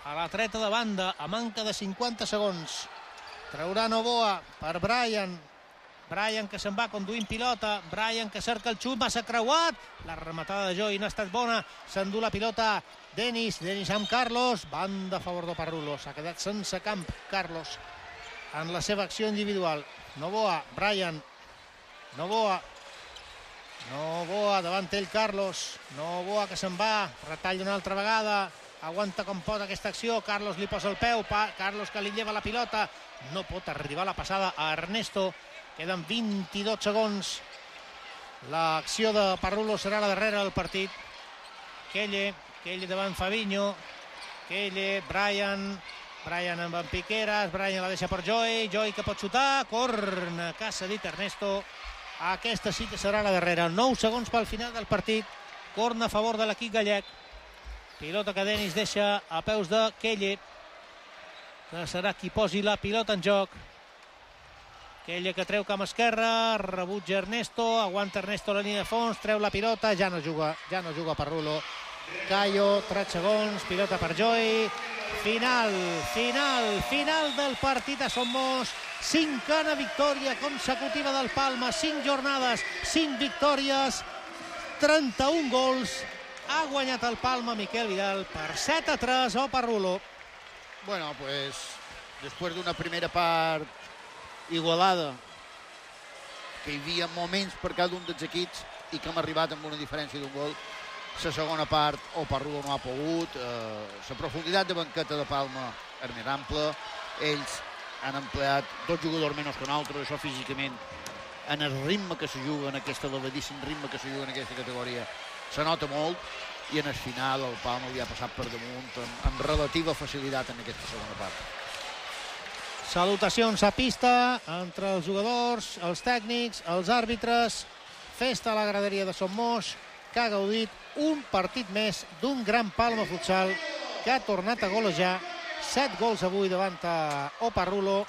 a la treta de banda, a manca de 50 segons. Traurà Novoa per Bryan. Bryan que se'n va conduint pilota. Bryan que cerca el xut, massa creuat. La rematada de Joy no ha estat bona. S'endú la pilota Denis. Denis amb Carlos. Banda a favor de Parrulo. S'ha quedat sense camp Carlos en la seva acció individual. Novoa, Bryan. Novoa davant ell Carlos. Novoa que se'n va. Retall d'una altra vegada. Aguanta com pot aquesta acció. Carlos li posa el peu. Carlos que li lleva la pilota. No pot arribar la passada a Ernesto. Queden 22 segons. L'acció de Parrulo serà la darrera del partit. Kelle davant Fabinho. Bryan amb en Piqueras. Bryan la deixa per Joy. Joy que pot xutar. Corna que ha cedit Ernesto. Aquesta sí que serà la darrera. 9 segons pel final del partit. Corna a favor de l'equip gallec. Pilota que Denis deixa a peus de Kelle, que serà qui posi la pilota en joc. Kelle que treu camp esquerra, rebutja Ernesto, aguanta Ernesto la línia de fons, treu la pilota, ja no juga Parrulo. Cayo, 3 segons, pilota per Joy. Final del partit a Somos. 5a victòria consecutiva del Palma, 5 jornades, 5 victòries, 31 gols. Ha guanyat el Palma Miquel Vidal per 7-3 a Parrulo. Bueno, pues després d'una primera part igualada, que hi havia moments per cada un dels equips i que hem arribat amb una diferència d'un gol, la segona part o Parrulo no ha pogut. La profunditat de banqueta de Palma és més ampla. Ells han empleat 2 jugadors menys que nosaltres, això físicament, en el ritme que se juga, en aquest elevadíssim ritme que se juga en aquesta categoria, se nota molt, i en el final el Palma li ha passat per damunt amb relativa facilitat en aquesta segona part. Salutacions a pista entre els jugadors, els tècnics, els àrbitres. Festa a la graderia de Somos, que ha gaudit un partit més d'un gran Palma futsal que ha tornat a golejar. 7 gols avui davant a Parrulo.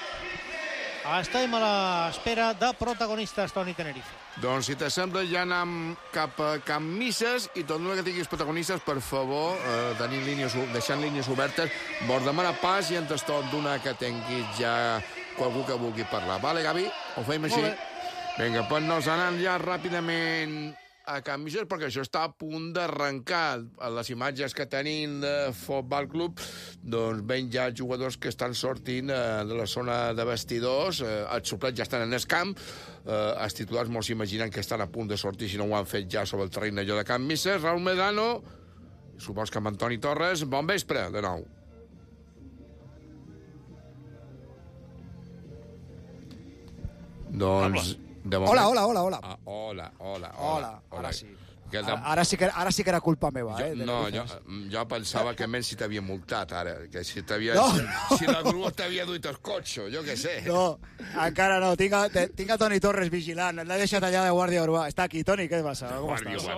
Estem a l'espera de protagonistes, Toni Tenerife. Doncs, si t'assembla, ja anem cap a Can Misses i tot el que tinguis protagonistes, per favor, deixant línies obertes, vols demanar pas i ens tot donar que tinguis ja qualcú que vulgui parlar. Vale, Gavi? Ho fem així? Vinga, doncs nos anem ja ràpidament a Can Misses, perquè això està a punt d'arrencar. A les imatges que tenim de Futbol Club, doncs ven ja jugadors que estan sortint de la zona de vestidors. Els suplents ja estan en el camp. Els titulars molts s'imaginen que estan a punt de sortir, si no ho han fet ja sobre el terreny allò de Can Misses. Raúl Medrano, supos que amb Antoni Torres. Bon vespre, de nou. Doncs... Hola. Hola. Ara sí. Ara sí que era culpa meva, jo pensava que menys si t'havia multat, ara. Que si la grua t'havia duit el cotxe, jo què sé. No, encara no. Tinc a Toni Torres vigilant. L'he deixat allà de guàrdia urbà. Està aquí, Toni, què passa? Com estàs?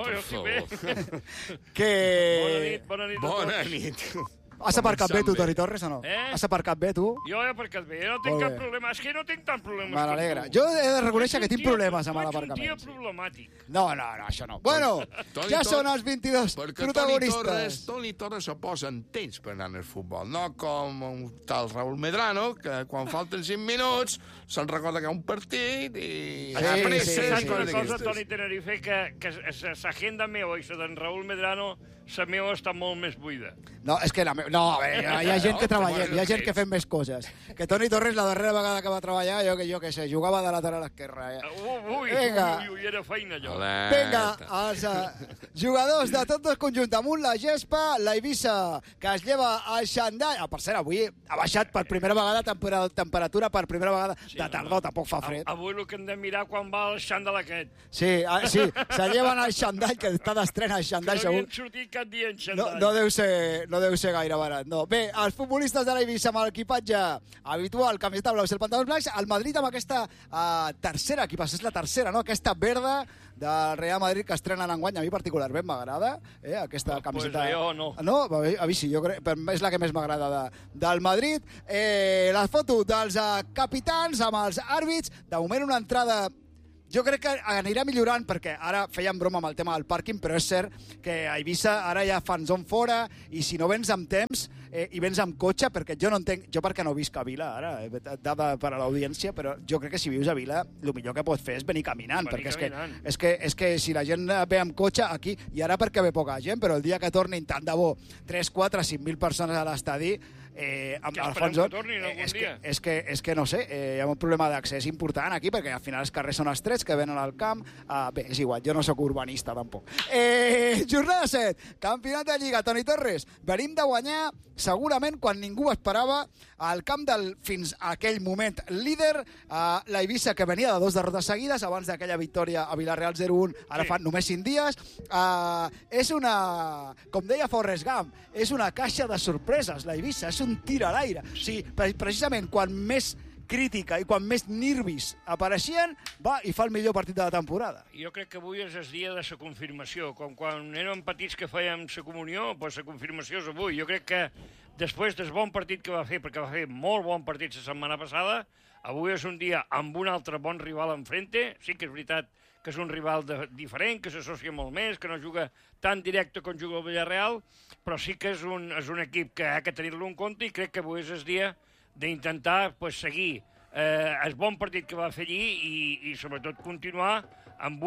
Bona nit. Has aparcat bé tu, Toni Torres, o no? Has aparcat bé tu? Jo he aparcat bé, no tinc cap problema. És que no tinc tant problemes. Me n'alegra. Jo he de reconèixer que tinc problemes amb l'aparcament. Tu ets un tio problemàtic. No, això no. Bueno, ja són els 22 protagonistes. Toni Torres se posa en temps per anar al futbol, no com un tal Raúl Medrano, que quan falten 5 minuts se'n recorda que hi ha un partit i... Saps una cosa, Toni Tenerife, que l'agenda meva i la d'en Raúl Medrano, la meva està molt més buida. No, és que no, a veure, hi ha gent que treballem, hi ha gent que fem més coses. Que Toni Torres, la darrera vegada que va treballar, jo què sé, jugava de lateral esquerre. Ui, era feina, allò. Vinga, els jugadors de tots dos conjunts, damunt la gespa, la Eivissa, que es lleva el xandall. Per cert, avui ha baixat per primera vegada temperatura, per primera vegada de tardor, tampoc fa fred. Avui el que hem de mirar quan va el xandall aquest. Sí, se lleven el xandall, que està d'estrena el xandall, segur. Que no havien sortit cap dia en xandall. No deu ser gaire barat, no. Bé, els futbolistes de l'Eivissa amb l'equipatge habitual, camiseta blau i els pantalons blancs, el Madrid amb aquesta tercera equipació, és la tercera, no? Aquesta verda del Real Madrid que estrenen enguany, a mi particularment m'agrada, aquesta camiseta. Pues jo no. No? A mi sí, jo crec, és la que més m'agrada del Madrid. La foto dels capitans amb els àrbits, de moment una entrada jo crec que anirà millorant, perquè ara fèiem broma amb el tema del pàrquing, però és cert que a Eivissa ara ja fan zon fora, i si no vens amb temps i vens amb cotxe, perquè jo no entenc, jo perquè no visc a Vila, ara, dada per a l'audiència, però jo crec que si vius a Vila, el millor que pots fer és venir caminant, perquè és que si la gent ve amb cotxe aquí, i ara perquè ve poca gent, però el dia que tornin tant de bo 3, 4, 5.000 persones a l'estadi, Alfonso, és que no sé, hi ha un problema d'accés important aquí, perquè al final els carrers són estrets que venen al camp. Bé, és igual, jo no sóc urbanista tampoc. Jornada 7, campionat de Lliga. Toni Torres, venim de guanyar segurament quan ningú esperava al camp del fins a aquell moment líder, la Eivissa, que venia de 2 derrotes seguides abans d'aquella victòria a Vilareal 0-1, ara fa només 5 dies. És una, com deia Forrest Gump, és una caixa de sorpreses, la Eivissa, és un tir a l'aire. O sigui, precisament quan més crítica i quan més nervis apareixien, va i fa el millor partit de la temporada. Jo crec que avui és el dia de la confirmació. Com quan érem petits que fèiem la comunió, doncs la confirmació és avui. Jo crec que després del bon partit que va fer, perquè va fer molt bon partit la setmana passada, avui és un dia amb un altre bon rival enfrente. Sí que és veritat que és un rival diferent, que s'associa molt més, que no juga tan directe com juga el Villarreal, però sí que és un equip que ha de tenir-lo en compte, i crec que avui és el dia d'intentar seguir el bon partit que va fer allí i sobretot continuar amb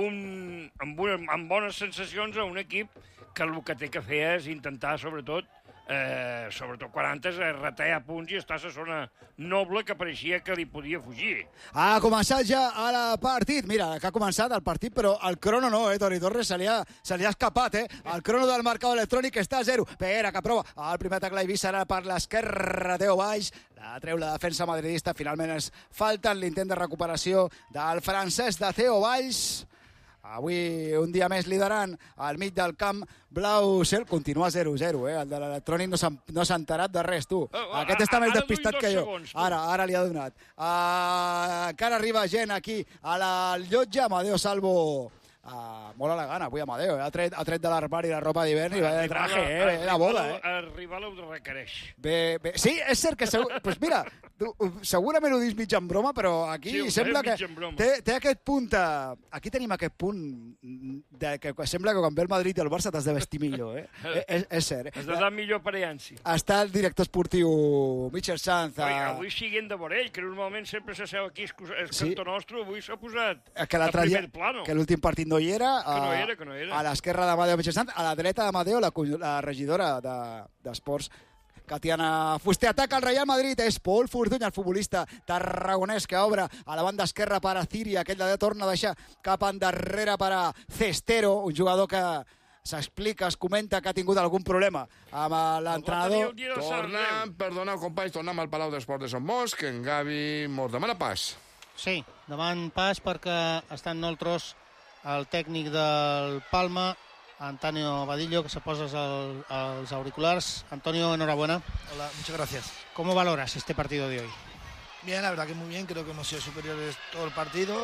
bones sensacions a un equip que el que té que fer és intentar sobretot quan antes retallar punts i estar a la zona noble que pareixia que li podia fugir. Ha començat ja el partit. Mira, que ha començat el partit, però el crono no, Toni Torres se li ha escapat, El crono del marcador electrònic està a 0. Pera, que prova. El primer atac la Eivissa ara per l'esquerra, Teo Valls. La treu la defensa madridista. Finalment es falta l'intent de recuperació del francès de Teo Valls. Avui un dia més liderant al mig del camp blau cel. Continua 0-0, El de l'electrònic no s'ha enterat de res, tu. Aquest està més despistat que jo. Ara li ha donat. Encara arriba gent aquí a la llotja. Amadeo Salvo, molt elegant avui Amadeo, ha tret de l'armari la ropa d'hivern i va de traje, la boda. El rival ho requereix. Bé. Sí, és cert que pues mira, segurament ho dius mig en broma, però aquí sembla que té aquest punt. Aquí tenim aquest punt que sembla que quan ve el Madrid i el Barça t'has de vestir millor, És cert. Has de dar millor aparença. Està el director esportiu Michel Sanz. Avui siguin de Borell, que normalment sempre s'asseu aquí el cantó nostre, avui s'ha posat a primer plano. Que l'últim partit no hi era. Que no era. A l'esquerra d'Amadeo Michel Sanz, a la dreta d'Amadeo, la regidora d'Esports, Catiana Fuster. Ataca el Real Madrid, és Pol Fortuny, el futbolista tarragonès, que obre a la banda esquerra per a Ciri, aquell de torna a deixar cap endarrere per a Cestero, un jugador que s'explica, es comenta que ha tingut algun problema amb l'entrenador. Tornem al Palau d'Esports de Sant Mos, que en Gavi mos demana pas. Sí, deman pas perquè està en nosaltres el tècnic del Palma, Antonio Vadillo, que se posa los auriculares. Antonio, enhorabuena. Hola, muchas gracias. ¿Cómo valoras este partido de hoy? Bien, la verdad que muy bien. Creo que hemos sido superiores todo el partido.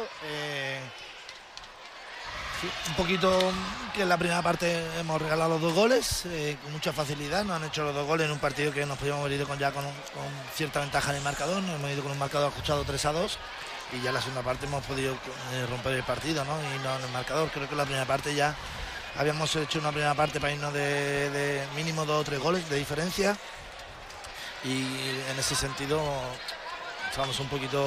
Un poquito que en la primera parte hemos regalado los 2 goles con mucha facilidad. Nos han hecho los 2 goles en un partido que nos podíamos haber ido con cierta ventaja en el marcador. Nos hemos ido con un marcador ajustado 3-2. Y ya en la segunda parte hemos podido romper el partido, ¿no? Y no en el marcador. Creo que en la primera parte ya habíamos hecho una primera parte para irnos de mínimo 2 o 3 goles de diferencia. Y en ese sentido estábamos un poquito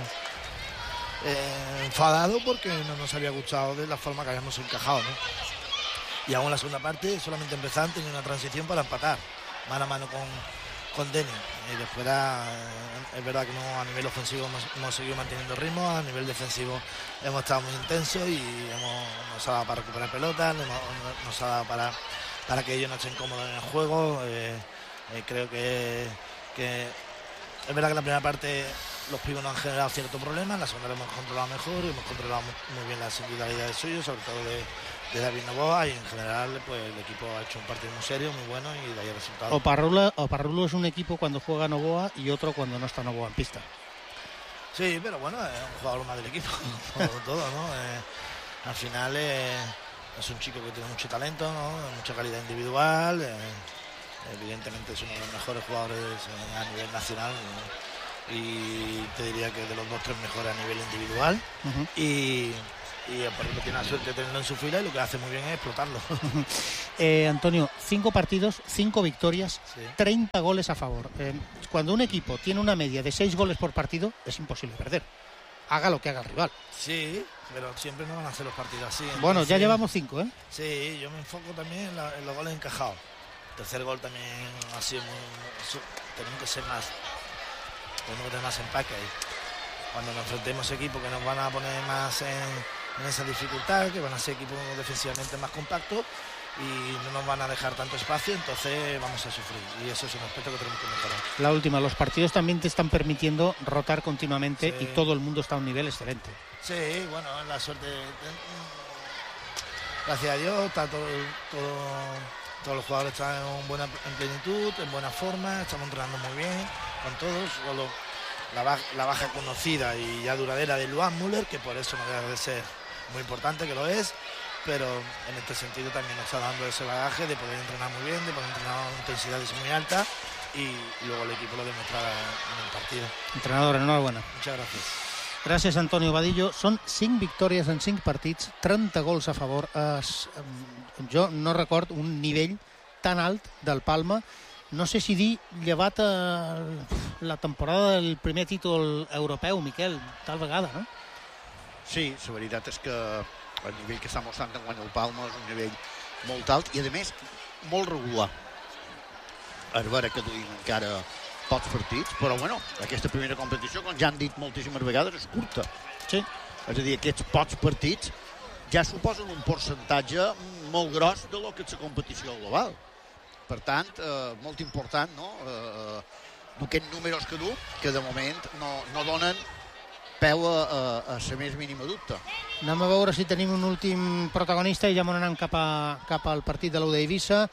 enfadados porque no nos había gustado de la forma que habíamos encajado, ¿no? Y aún en la segunda parte solamente empezaban, tenía una transición para empatar, mano a mano con Deni. Y después es verdad que no, a nivel ofensivo hemos seguido manteniendo ritmo, a nivel defensivo hemos estado muy intensos y nos ha dado para recuperar pelotas, nos ha dado para que ellos no estén cómodos en el juego. Creo que es verdad que en la primera parte los pibos nos han generado cierto problema, en la segunda lo hemos controlado mejor y hemos controlado muy bien las individualidades suyas, sobre todo de David Novoa, y en general pues el equipo ha hecho un partido muy serio, muy bueno, y de ahí el resultado. Oparrulo es un equipo cuando juega Novoa y otro cuando no está Novoa en pista. Sí, pero bueno, es un jugador más del equipo, todo, ¿no? Al final es un chico que tiene mucho talento, ¿no? Mucha calidad individual, evidentemente es uno de los mejores jugadores a nivel nacional, ¿no? Y te diría que de los 2 o 3 mejores a nivel individual. Y y por ejemplo tiene la suerte de tenerlo en su fila y lo que hace muy bien es explotarlo. Antonio, 5 partidos, 5 victorias, Sí. 30 goles a favor. Cuando un equipo tiene una media de 6 goles por partido, es imposible perder. Haga lo que haga el rival. Sí, pero siempre no van a ser los partidos así. Bueno, ya entonces, llevamos 5, ¿eh? Sí, yo me enfoco también en los goles encajados. El tercer gol también ha sido tenemos que ser más, tenemos que tener más empaque ahí. Cuando nos enfrentemos a equipos que nos van a poner más en esa dificultad, que van a ser equipos defensivamente más compactos y no nos van a dejar tanto espacio, entonces vamos a sufrir. Y eso es un aspecto que tenemos que mejorar. La última, los partidos también te están permitiendo rotar continuamente Sí. y todo el mundo está a un nivel excelente. Sí, bueno, la suerte. Gracias a Dios, está todos los jugadores están en plenitud, en buena forma, estamos entrenando muy bien con todos. Solo la baja conocida y ya duradera de Luan Müller, que por eso no deja de ser muy importante, que lo es, pero en este sentido también nos está dando ese bagaje de poder entrenar muy bien, de poder entrenar a intensidades muy altas y luego el equipo lo demostrará en el partido. Entrenador, enhorabuena. Muchas gracias. Gràcies, Antonio Vadillo. Són 5 victòries en 5 partits, 30 gols a favor. Jo no record un nivell tan alt del Palma. No sé si dir, llevat la temporada del primer títol europeu, Miquel, tal vegada, no? Sí, la veritat és que el nivell que està mostrant enguany el Palma és un nivell molt alt i, a més, molt regular. A veure que duim encara pocs partits, però bueno, aquesta primera competició, com ja han dit moltíssimes vegades, és curta. Sí. És a dir, aquests pocs partits ja suposen un percentatge molt gros de lo que és la competició global. Per tant, molt important, no? Aquests números que du, que de moment no donen peu a la més mínima dubte. Anem a veure si tenim un últim protagonista i ja m'on anem cap al partit de l'U d'Eivissa.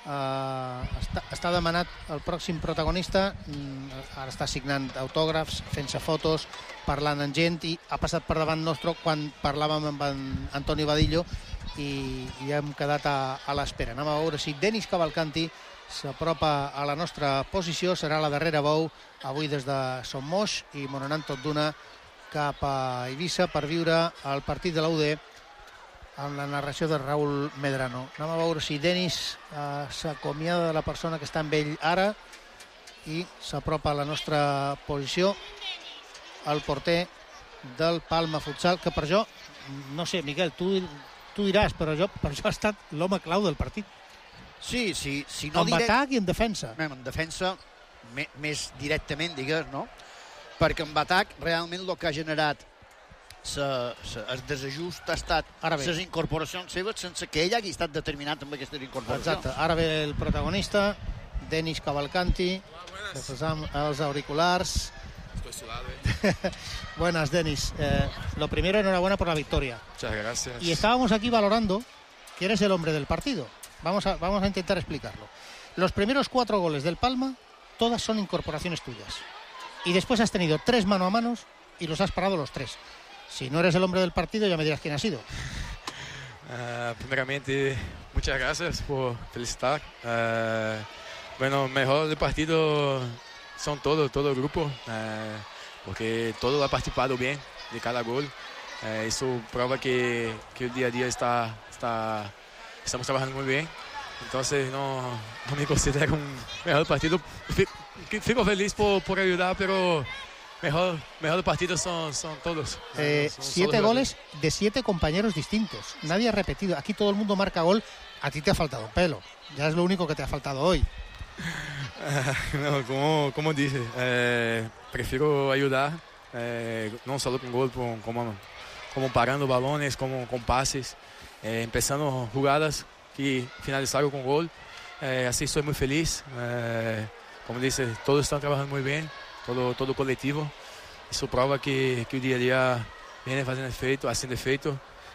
Està demanat el pròxim protagonista, ara està signant autògrafs, fent-se fotos, parlant amb gent, i ha passat per davant nostre quan parlàvem amb Antonio Vadillo i hem quedat a l'espera. Anem a veure si Denis Cavalcanti s'apropa a la nostra posició, serà la darrera bou avui des de Son Moix i m'on anem tot d'una cap a Eivissa per viure el partit de l'UD amb la narració de Raúl Medrano. Anem a veure si Denis s'acomiada de la persona que està amb ell ara i s'apropa a la nostra posició el porter del Palma Futsal, que per jo, no sé, Miquel, tu diràs, però per jo ha estat l'home clau del partit. Sí, no en atac i en defensa. En defensa, més directament, digues, no? Perquè en atac, realment, el que ha generat el desajust ha estat les incorporacions seves sense que ell hagi estat determinat amb aquestes incorporacions. Exacte. Ara ve el protagonista, Denis Cavalcanti, posam els auriculars. Estoy sudado. Buenas, Denis. Lo primero, enhorabuena por la victoria. Muchas gracias. Y estábamos aquí valorando que eres el hombre del partido. Vamos a intentar explicarlo. Los primeros 4 goles del Palma, todas son incorporaciones tuyas. Y después has tenido 3 mano a manos y los has parado los 3. Si no eres el hombre del partido, ya me dirás quién ha sido. Primeramente, muchas gracias por felicitar. Bueno, mejor del partido son todo el grupo, porque todo ha participado bien de cada gol. Eso prueba que el día a día estamos trabajando muy bien. Entonces no me considero un mejor partido. Fico feliz por ayudar, pero mejor del partido son todos. 7 goles de 7 compañeros distintos. Nadie ha repetido. Aquí todo el mundo marca gol. A ti te ha faltado pelo. Ya es lo único que te ha faltado hoy. No, como dice, prefiero ayudar, no solo con gol, como parando balones, como con pases, empezando jugadas y finalizando con gol. Así estoy muy feliz. Como dice, todos están trabajando muy bien, todo colectivo. Eso prueba que el día a día viene haciendo efecto.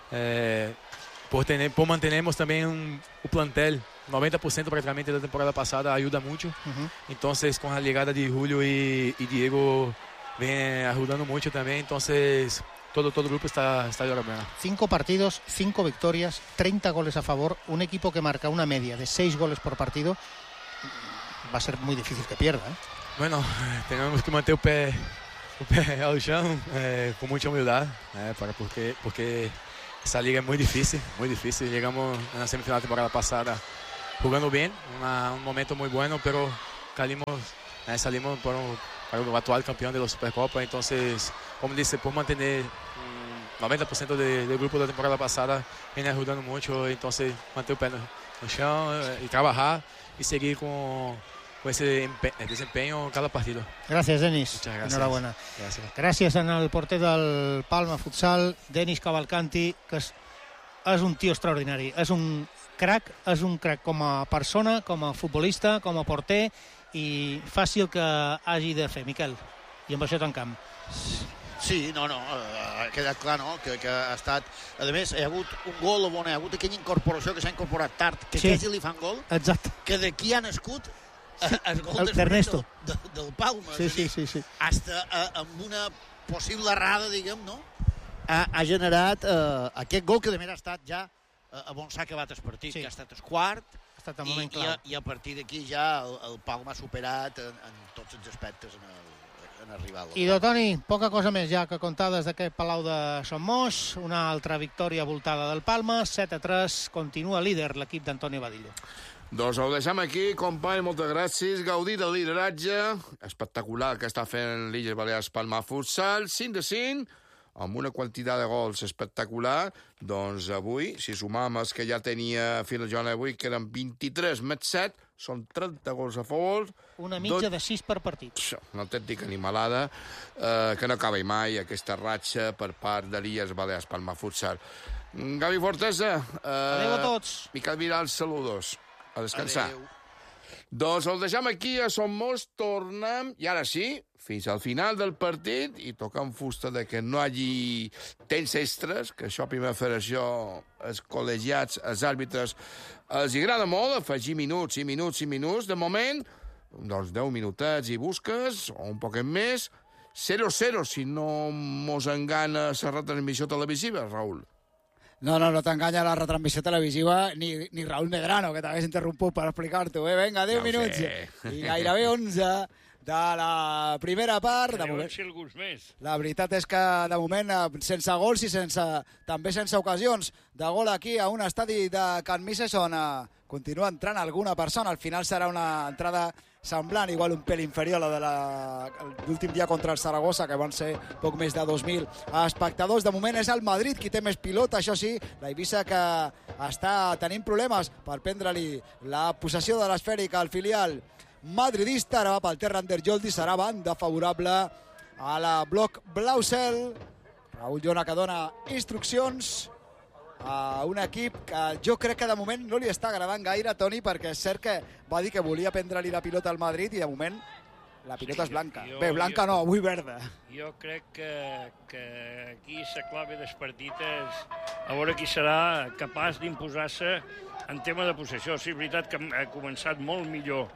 Por mantenemos también un plantel 90% prácticamente da temporada pasada, ayuda mucho. Entonces con la llegada de Julio y Diego viene ayudando mucho también. Entonces todo el grupo está de enhorabuena. 5 partidos, 5 victorias, 30 goles a favor. Un equipo que marca una media de 6 goles por partido. Va a ser muy difícil que pierda, ¿eh? Bueno, tenemos que mantener el pé al chão con mucha humildad, porque esa liga es muy difícil, muy difícil. Llegamos en la semifinal de la temporada pasada jugando bien, un momento muy bueno, pero salimos para el actual campeón de la Supercopa. Entonces, como dice, por mantener 90% del grupo de la temporada pasada viene ayudando mucho. Entonces, mantener el pé no chão y trabajar y seguir con ese desempeño cada partido. Gràcies, Denis. Muchas gracias. Enhorabona. Gràcies. Gràcies al porter del Palma Futsal, Denis Cavalcanti, que és un tio extraordinari. És un crac com a persona, com a futbolista, com a porter, i fàcil que hagi de fer, Miquel. I amb això tancam. Sí, ha quedat clar, no?, que ha estat... A més, hi ha hagut un gol on hi ha hagut aquella incorporació que s'ha incorporat tard, que quasi li fan gol, exacte, que d'aquí ha nascut el gol d'Ernesto del Palma. Sí. Hasta amb una possible errada, diguem, no?, ha generat aquest gol que de més ha estat ja a on s'ha acabat el partit, que ha estat el quart, ha estat un moment clau. I a partir d'aquí ja el Palma ha superat en tots els aspectes en el rival. I Toni, poca cosa més ja que contar des d'aquest Palau de Somos. Una altra victòria voltada del Palma, 7-3, continua líder l'equip d'Antonio Vadillo. Doncs ho deixem aquí, company, moltes gràcies. Gaudir del lideratge espectacular que està fent l'Illes Balears Palma Futsal, 5 de 5, amb una quantitat de gols espectacular. Doncs avui, si sumam els que ja tenia fins al jornada d'avui, que eren 23 més 7, són 30 gols a favor. Una mitja de 6 per partit. Una autèntica animalada, que no acaba mai aquesta ratxa per part de l'Illes Balears Palma Futsal. Gavi Fortesa. Adéu a tots. Miquel Vidal, saludos. A descansar. Adéu. Doncs el deixem aquí a Somos, tornem, i ara sí, fins al final del partit, i tocant fusta de que no hi hagi temps extres, que això a primera federació, els col·legiats, els àrbitres, els agrada molt afegir minuts. De moment, doncs 10 minutets i busques, o un poquet més, 0-0, si no mos engana la retransmissió televisiva, Raül. No t'enganya la retransmissió televisiva ni Raúl Medrano, que t'hagués interromput per explicar-t'ho. Vinga, 10 minuts. I gairebé 11 de la primera part. La veritat és que, de moment, sense gols i també sense ocasions de gol aquí a un estadi de Can Misses on continua entrant alguna persona. Al final serà una entrada semblant, igual un pèl inferior a la de l'últim dia contra el Saragossa, que van ser poc més de 2.000 espectadors. De moment és el Madrid qui té més pilota, això sí, la Eivissa que està tenint problemes per prendre-li la possessió de l'esfèrica al filial madridista. Ara va pel terra Anderjoldi, serà banda favorable a la bloc blau-cel. Raúl Llona que dona instruccions a un equip que jo crec que de moment no li està agradant gaire, Toni, perquè és cert que va dir que volia prendre-li la pilota al Madrid i de moment la pilota és blanca. Blanca no, avui verda. Jo crec que aquí la clave del partit és a veure qui serà capaç d'imposar-se en tema de possessió. Sí, és veritat que ha començat molt millor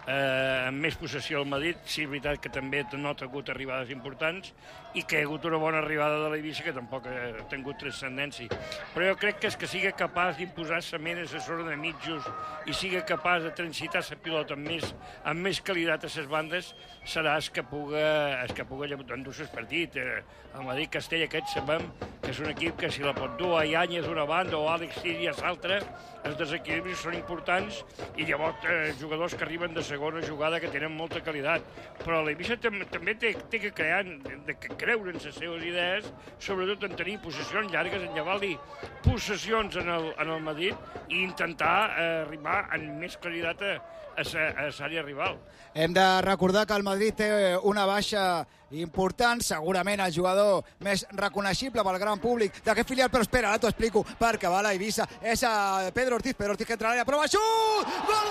amb més possessió al Madrid, sí, és veritat que també no ha hagut arribades importants i que hi ha hagut una bona arribada de l'Eivissa que tampoc ha tingut transcendència, però jo crec que és que sigui capaç d'imposar-se més a zona de mitjos i sigui capaç de transitar la pilota amb més qualitat a les bandes, serà el que puga endur-se el partit. El Madrid-Castell aquest sabem que és un equip que si la pot dur a Iáñez d'una banda o a Àlex Sirias l'altra, els desequilibris són importants i llavors jugadors que arriben de segona jugada que tenen molta qualitat. Però l'Eivissa també té que creure en les seves idees, sobretot en tenir possessions llargues, en llevar-li possessions en el Madrid i intentar arribar amb més claritat a l'àrea rival. Hem de recordar que el Madrid té una baixa important, segurament el jugador més reconeixible pel gran públic d'aquest filial, però espera, ara t'ho explico, perquè va la Eivissa, és a Pedro Ortiz que entra a l'àrea, prova xut! Gol!